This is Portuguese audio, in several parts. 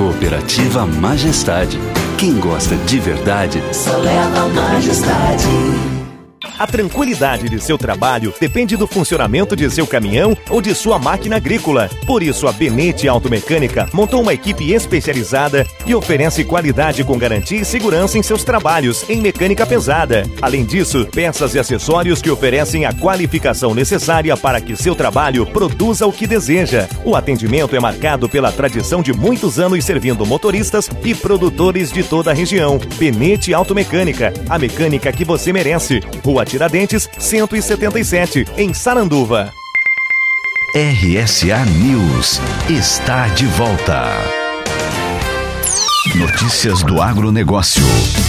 Cooperativa Majestade. Quem gosta de verdade só leva Majestade. A tranquilidade de seu trabalho depende do funcionamento de seu caminhão ou de sua máquina agrícola. Por isso, a Benete Automecânica montou uma equipe especializada e oferece qualidade com garantia e segurança em seus trabalhos em mecânica pesada. Além disso, peças e acessórios que oferecem a qualificação necessária para que seu trabalho produza o que deseja. O atendimento é marcado pela tradição de muitos anos servindo motoristas e produtores de toda a região. Benete Automecânica, a mecânica que você merece. Rua Tiradentes, 177, em Saranduva. RSA News está de volta. Notícias do agronegócio.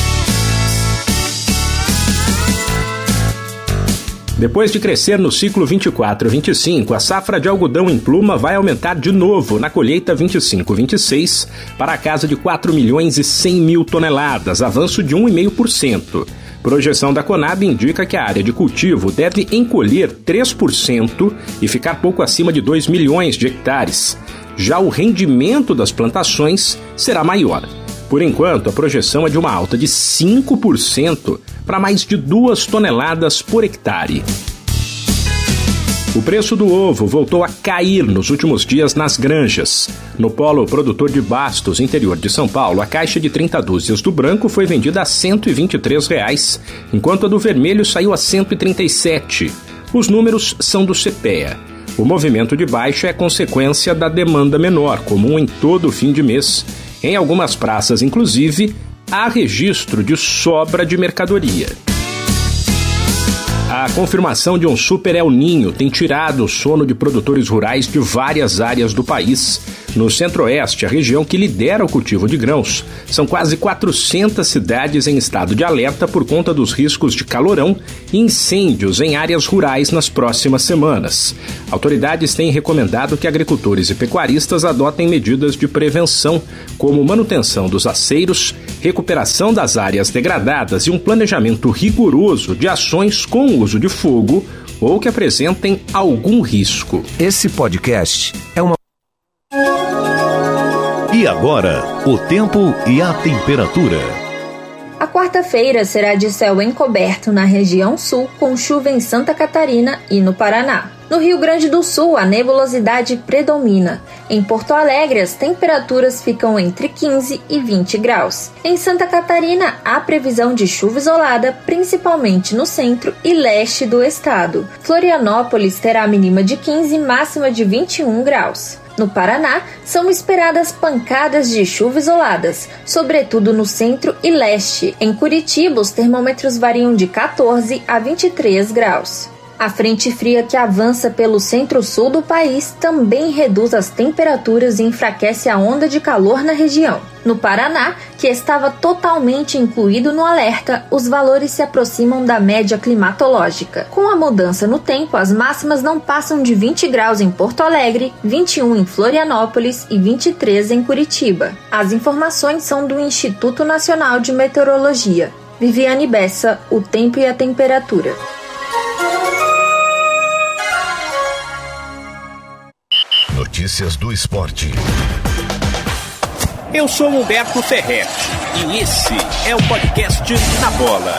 Depois de crescer no ciclo 24-25, a safra de algodão em pluma vai aumentar de novo na colheita 25-26 para a casa de 4 milhões e 100 mil toneladas, avanço de 1,5%. Projeção da Conab indica que a área de cultivo deve encolher 3% e ficar pouco acima de 2 milhões de hectares. Já o rendimento das plantações será maior. Por enquanto, a projeção é de uma alta de 5% para mais de 2 toneladas por hectare. O preço do ovo voltou a cair nos últimos dias nas granjas. No polo produtor de Bastos, interior de São Paulo, a caixa de 30 dúzias do branco foi vendida a R$ 123, enquanto a do vermelho saiu a R$ 137. Os números são do CPEA. O movimento de baixa é consequência da demanda menor, comum em todo o fim de mês. Em algumas praças, inclusive, há registro de sobra de mercadoria. A confirmação de um super El Niño tem tirado o sono de produtores rurais de várias áreas do país. No Centro-Oeste, a região que lidera o cultivo de grãos, são quase 400 cidades em estado de alerta por conta dos riscos de calorão e incêndios em áreas rurais nas próximas semanas. Autoridades têm recomendado que agricultores e pecuaristas adotem medidas de prevenção, como manutenção dos aceiros, recuperação das áreas degradadas e um planejamento rigoroso de ações com uso de fogo ou que apresentem algum risco. Esse podcast é uma... E agora, o tempo e a temperatura. A quarta-feira será de céu encoberto na região sul, com chuva em Santa Catarina e no Paraná. No Rio Grande do Sul, a nebulosidade predomina. Em Porto Alegre, as temperaturas ficam entre 15 e 20 graus. Em Santa Catarina, há previsão de chuva isolada, principalmente no centro e leste do estado. Florianópolis terá mínima de 15 e máxima de 21 graus. No Paraná, são esperadas pancadas de chuva isoladas, sobretudo no centro e leste. Em Curitiba, os termômetros variam de 14 a 23 graus. A frente fria que avança pelo centro-sul do país também reduz as temperaturas e enfraquece a onda de calor na região. No Paraná, que estava totalmente incluído no alerta, os valores se aproximam da média climatológica. Com a mudança no tempo, as máximas não passam de 20 graus em Porto Alegre, 21 em Florianópolis e 23 em Curitiba. As informações são do Instituto Nacional de Meteorologia. Viviane Bessa, o tempo e a temperatura. Notícias do esporte. Eu sou Humberto Ferretti e esse é o podcast Na Bola.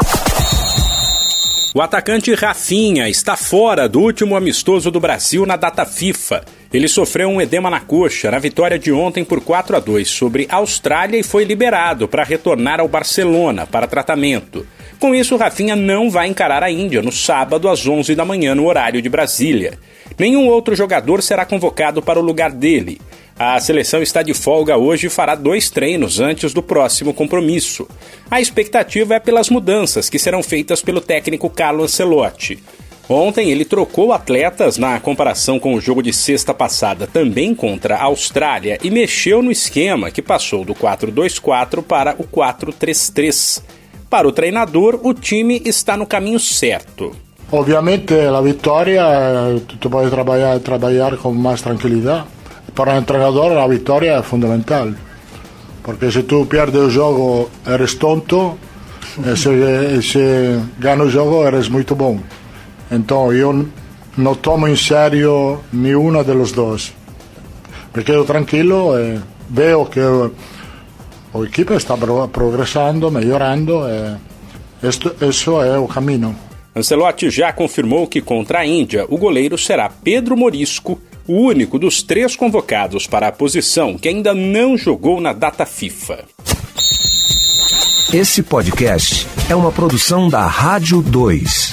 O atacante Rafinha está fora do último amistoso do Brasil na data FIFA. Ele sofreu um edema na coxa na vitória de ontem por 4-2 sobre a Austrália e foi liberado para retornar ao Barcelona para tratamento. Com isso, Rafinha não vai encarar a Índia no sábado às 11 da manhã no horário de Brasília. Nenhum outro jogador será convocado para o lugar dele. A seleção está de folga hoje e fará 2 treinos antes do próximo compromisso. A expectativa é pelas mudanças que serão feitas pelo técnico Carlo Ancelotti. Ontem ele trocou atletas na comparação com o jogo de sexta passada, também contra a Austrália, e mexeu no esquema que passou do 4-2-4 para o 4-3-3. Para o treinador, o time está no caminho certo. Obviamente a vitória, tu pode trabalhar com mais tranquilidade. Para um treinador a vitória é fundamental, porque se tu perdes o jogo eres tonto, e se ganha o jogo eres muito bom. Então eu não tomo em sério nenhuma dos dois. Me quedo tranquilo veo que a equipe está progressando, melhorando, isso é o caminho. Ancelotti já confirmou que contra a Índia o goleiro será Pedro Morisco, o único dos 3 convocados para a posição que ainda não jogou na data FIFA. Esse podcast é uma produção da Rádio 2.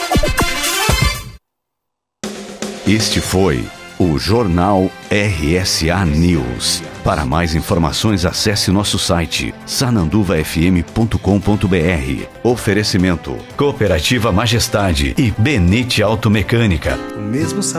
Este foi o Jornal RSA News. Para mais informações, acesse nosso site sananduvafm.com.br. Oferecimento: Cooperativa Majestade e Benete Automecânica.